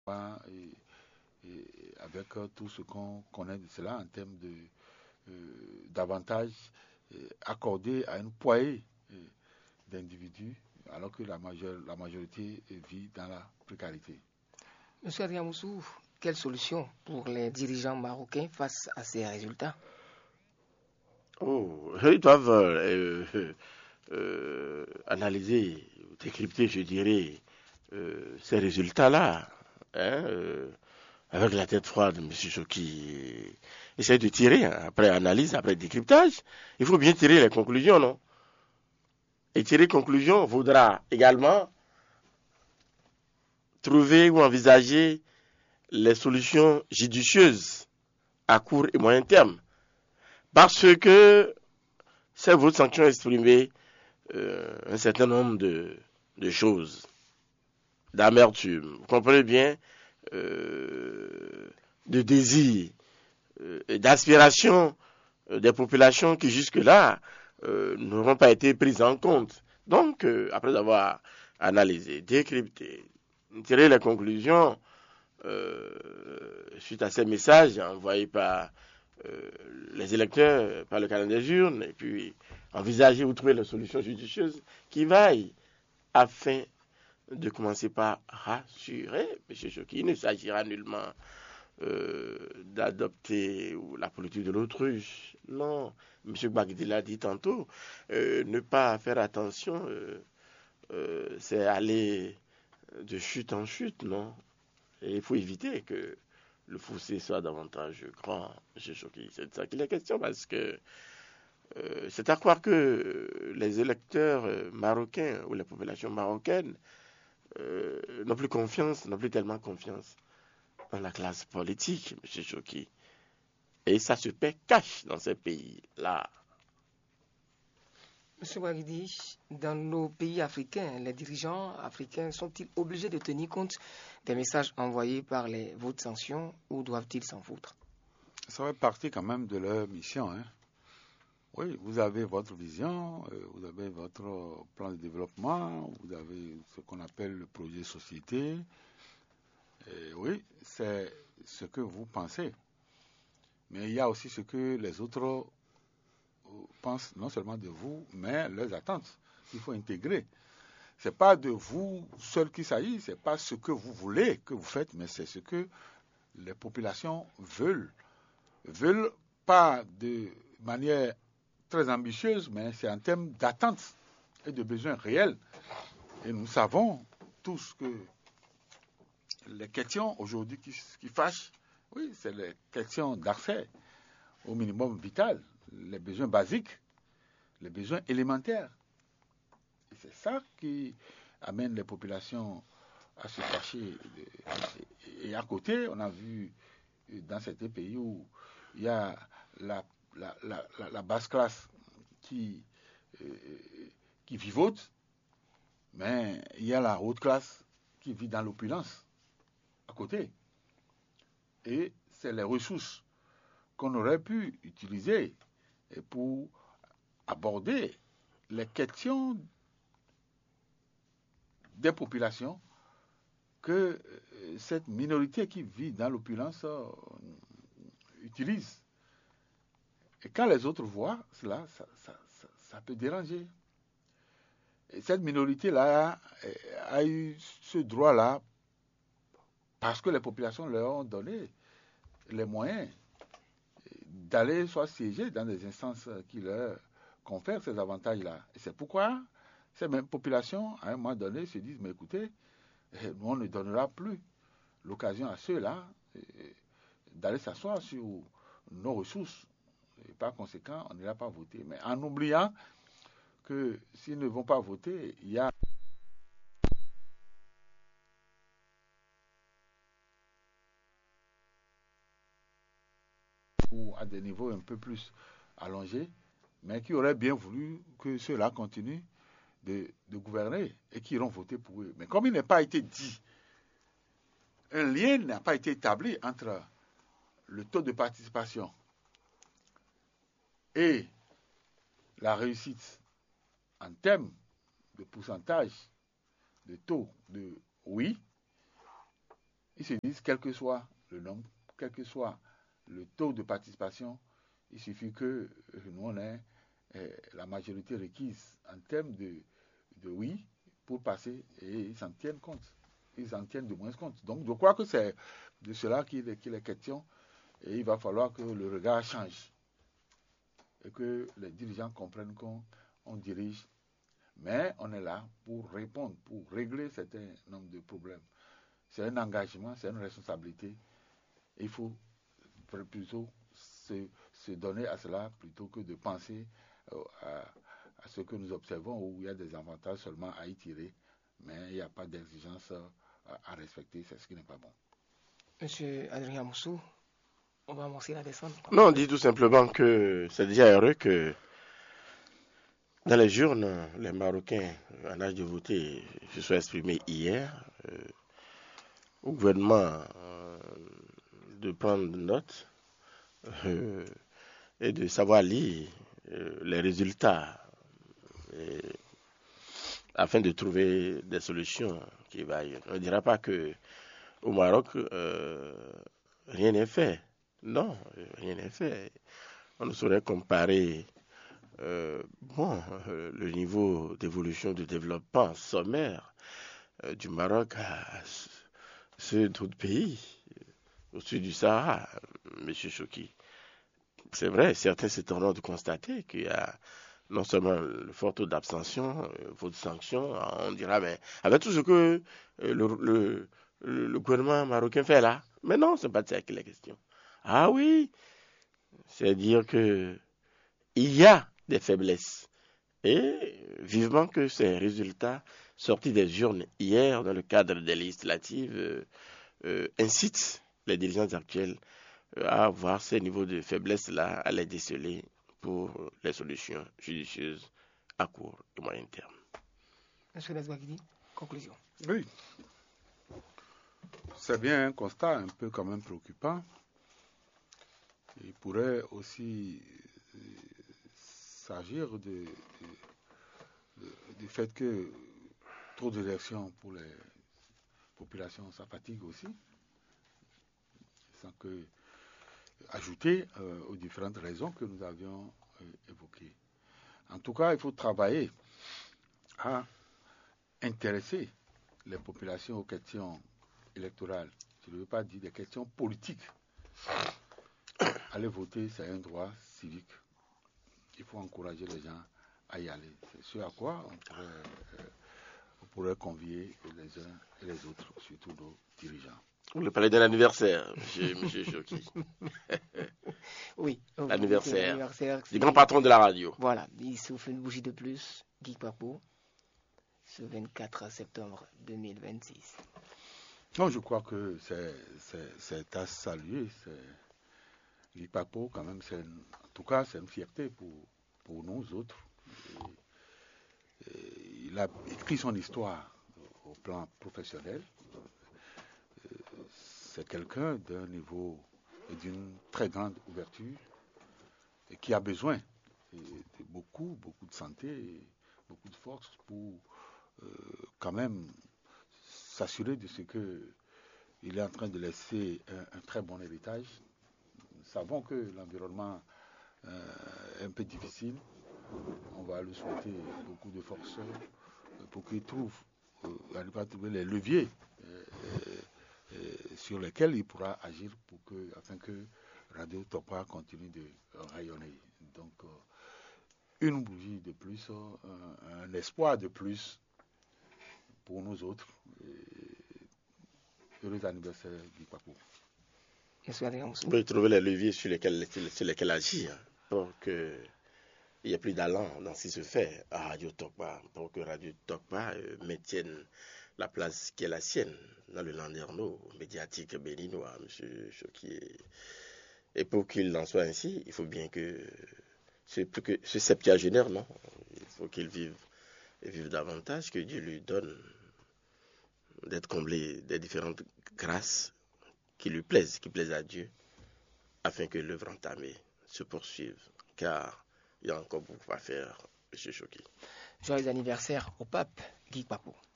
Et avec tout ce qu'on connaît de cela en termes d'avantages accordés à une poignée d'individus, alors que la majorité vit dans la précarité. Monsieur Adriamoussou, quelle solution pour les dirigeants marocains face à ces résultats? Oh, ils doivent analyser, décrypter, je dirais, ces résultats-là, hein, avec la tête froide, M. Choki essaie de tirer, hein, après analyse, après décryptage. Il faut bien tirer les conclusions, non? Et tirer conclusion vaudra également trouver ou envisager les solutions judicieuses à court et moyen terme. Parce que ces votes sanctions exprimées un certain nombre de choses, d'amertume, vous comprenez bien, de désir, d'aspiration des populations qui jusque-là n'auront pas été prises en compte. Donc, après avoir analysé, décrypté, tiré les conclusions suite à ces messages envoyés par les électeurs, par le canal des urnes, et puis envisager ou trouver les solutions judicieuses qui vaillent afin de commencer par rassurer M. Choki. Il ne s'agira nullement d'adopter la politique de l'autruche. Non, M. Gbagdi l'a dit tantôt, ne pas faire attention, c'est aller de chute en chute, non. Et il faut éviter que le fossé soit davantage grand, M. Choki. C'est de ça qu'il est question, parce que c'est à croire que les électeurs marocains ou les populations marocaines n'ont plus confiance, n'ont plus tellement confiance dans la classe politique, M. Choki. Et ça se cache dans ces pays-là. Monsieur Ouagidi, dans nos pays africains, les dirigeants africains sont-ils obligés de tenir compte des messages envoyés par les votes sanctions ou doivent-ils s'en foutre? Ça fait partie quand même de leur mission, hein. Oui, vous avez votre vision, vous avez votre plan de développement, vous avez ce qu'on appelle le projet société. Et oui, c'est ce que vous pensez. Mais il y a aussi ce que les autres pensent non seulement de vous, mais leurs attentes qu'il faut intégrer. Ce n'est pas de vous seul qu'il s'agit, ce n'est pas ce que vous voulez que vous faites, mais c'est ce que les populations veulent. Veulent pas de manière très ambitieuse, mais c'est en termes d'attentes et de besoins réels. Et nous savons tous que les questions aujourd'hui qui fâchent, oui, c'est les questions d'accès au minimum vital, les besoins basiques, les besoins élémentaires. Et c'est ça qui amène les populations à se fâcher. Et à côté, on a vu dans certains pays où il y a la basse classe qui, euh, qui vivote, mais il y a la haute classe qui vit dans l'opulence à côté. Et c'est les ressources qu'on aurait pu utiliser pour aborder les questions des populations que cette minorité qui vit dans l'opulence utilise. Et quand les autres voient cela, ça peut déranger. Et cette minorité-là a eu ce droit-là parce que les populations leur ont donné les moyens d'aller soit siéger dans des instances qui leur confèrent ces avantages-là. Et c'est pourquoi ces mêmes populations, à un moment donné, se disent, mais écoutez, nous, on ne donnera plus l'occasion à ceux-là d'aller s'asseoir sur nos ressources. Et par conséquent, on n'ira pas voter. Mais en oubliant que s'ils ne vont pas voter, il y a ou à des niveaux un peu plus allongés, mais qui auraient bien voulu que ceux-là continuent de gouverner et qui iront voter pour eux. Mais comme il n'a pas été dit, un lien n'a pas été établi entre le taux de participation et la réussite en termes de pourcentage de taux de oui, Ils se disent, quel que soit le nombre, quel que soit le taux de participation, il suffit que nous on ait la majorité requise en termes de oui pour passer, et ils s'en tiennent compte. Ils en tiennent de moins compte. Donc je crois que c'est de cela qu'il est question, et il va falloir que le regard change et que les dirigeants comprennent qu'on dirige, mais on est là pour répondre, pour régler un certain nombre de problèmes. C'est un engagement, c'est une responsabilité. Il faut plutôt se donner à cela plutôt que de penser à ce que nous observons où il y a des avantages seulement à y tirer, mais il n'y a pas d'exigence à respecter, c'est ce qui n'est pas bon. Monsieur Adrien Moussou, on va amorcer la descente. Non, on dit tout simplement que c'est déjà heureux que dans les urnes, les Marocains en âge de voter se soient exprimés hier. Au gouvernement de prendre note et de savoir lire les résultats afin de trouver des solutions qui vaillent. On ne dira pas que au Maroc rien n'est fait. Non, rien n'est fait. On ne saurait comparer le niveau d'évolution du développement sommaire du Maroc à ceux d'autres pays au sud du Sahara, M. Choki. C'est vrai, certains s'étonnent de constater qu'il y a non seulement le fort taux d'abstention, faute de sanctions, on dira, mais avec tout ce que le gouvernement marocain fait là, mais non, c'est pas de ça qu'il est question. Ah oui, c'est dire que il y a des faiblesses. Et vivement que ces résultats sortis des urnes hier dans le cadre des législatives incitent les dirigeants actuels à voir ces niveaux de faiblesse-là, à les déceler pour les solutions judicieuses à court et moyen terme. Monsieur Lazouagidi, conclusion. Oui. C'est bien un constat un peu quand même préoccupant. Il pourrait aussi s'agir du fait que trop d'élections pour les populations, ça fatigue aussi, sans que ajouter aux différentes raisons que nous avions évoquées. En tout cas, il faut travailler à intéresser les populations aux questions électorales. Je ne veux pas dire des questions politiques. Aller voter, c'est un droit civique. Il faut encourager les gens à y aller. C'est ce à quoi on pourrait convier les uns et les autres, surtout nos dirigeants. Vous voulez parler d'un anniversaire, M. Choki. Oui. L'anniversaire du grand patron de la radio. Voilà, il souffle une bougie de plus, Guy Papo, ce 24 septembre 2026. Non, je crois que c'est à saluer. Guy Papo, quand même, en tout cas, c'est une fierté pour nous autres. Il a écrit son histoire au plan professionnel. C'est quelqu'un d'un niveau et d'une très grande ouverture et qui a besoin de beaucoup de santé et beaucoup de force pour quand même s'assurer de ce qu'il est en train de laisser un très bon héritage. Nous savons que l'environnement est un peu difficile. On va lui souhaiter beaucoup de force pour qu'il trouve les leviers sur lesquels il pourra agir afin que Radio Tokpa continue de rayonner. Donc, une bougie de plus, un espoir de plus pour nous autres. Heureux anniversaire, Guy Papo. Vous pouvez trouver les leviers sur lesquels agir pour qu'il n'y ait plus d'allant dans ce qui se fait à Radio Tokpa, pour que Radio Tokpa maintienne la place qui est la sienne dans le landerneau médiatique béninois, M. Choki. Et pour qu'il en soit ainsi, il faut bien que ce septuagénaire, non, il faut qu'il vive davantage, que Dieu lui donne d'être comblé des différentes grâces qui lui plaisent, qui plaisent à Dieu, afin que l'œuvre entamée se poursuive, car il y a encore beaucoup à faire, M. Choki. Joyeux anniversaire au pape Guy Papo.